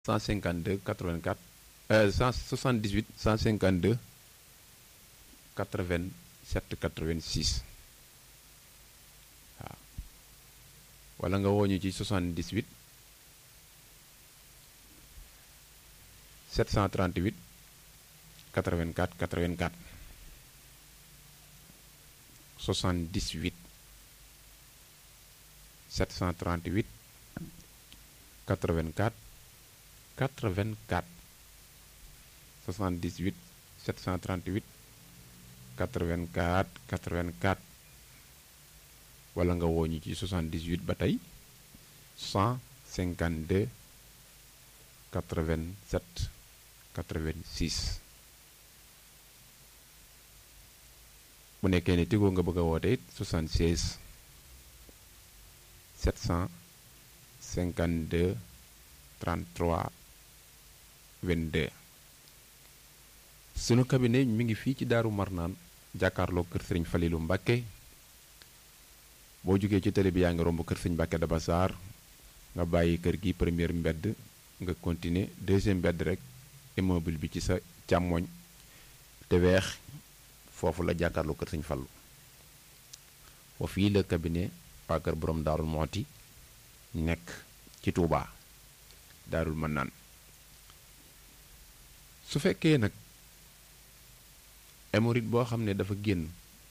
152 84 178 152 87 86 waaw wala nga woo ñu ci 78 738 84 84 78 738 84 84 78 738 84 84 wala nga woo ñu ci 78 ba tey 152 87 86 bu nekkee ne Tigo nga bëgg a woote it 76 752 33 22 sunu cabinet mi ngi fii ci Daaru Marnaan jàkkaarloo kër Sëriñ Falilu Mbàkke boo jógee ci télé bi yaa ngi romb kër Sëriñ Mbàkke da Basaar nga bàyyi kër gi première mbedd nga continuer deuxième mbedd rek immeuble bi ci sa càmmoñ te weex foofu la jàkkaarloo kër Sëriñ Fallu foofu fii la cabinet waa kër borom Daarul Mooti nekk ci Touba Daarul Manaan su fekkee nag hémorroïde boo xam ne dafa génn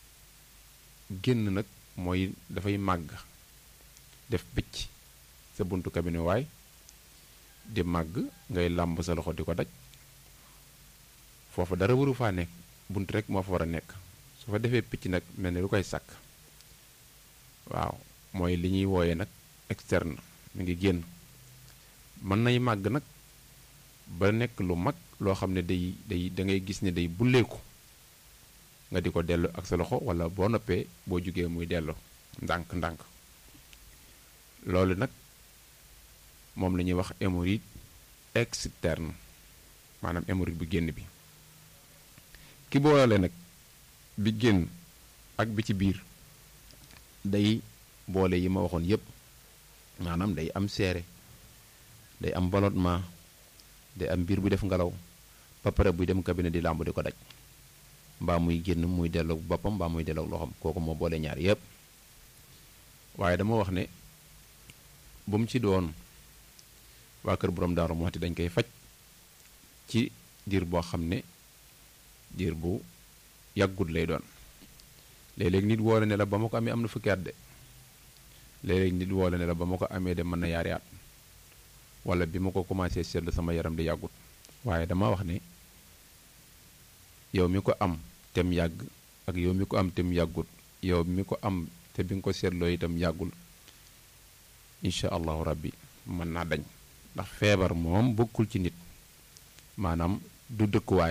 nag mooy dafay màgg def picc sa buntu cabinet waay di màgg ngay làmb sa loxo di ko daj foofu dara waru faa nekk bunt rek moo fa war a nekk su fa defee picc nag mel ne lu koy sàkk waaw mooy li ñuy wooye nag externe mi ngi génn mën nay màgg nag ba nekk lu mag loo xam ne day da ngay gis ne day bulleeku nga di ko dellu ak sa loxo wala boo noppee boo jugee muy dellu ndànk-ndànk loolu nag moom la ñuy wax hémorroïde externe maanaam hémorroïde bu génn bi ki boole nag bi génn ak bi ci biir day boole yi ma waxoon yépp maanaam day am seere day am ballonnement day am biir bu def ngelaw ba pare buy dem cabinet di làmb di ko daj mbaa muy génn muy delloog boppam mbaa muy delloog loxoom kooku moo boole ñaar yépp waaye dama wax ne bu mu ci doon waa kër borom Daaru Muxti dañ koy faj ci diir boo xam ne diir bu yàggut lay doon léeg-léeg nit woole ne la ba ma ko amee am na fukki at de léeg-léeg nit woole ne la ba ma ko amee de mën na yaari at wala bi ma ko commencé seetlu sama yaram di yàggut waaye dama wax ne yow mi ko am tem yàgg ak yow mi ko am tem yàggut yow mi ko am te bi nga ko seetloo itam yàggul incha allahu rabbi mën naa dañ ndax feebar moom bokkul ci nit maanaam du dëkkuwaay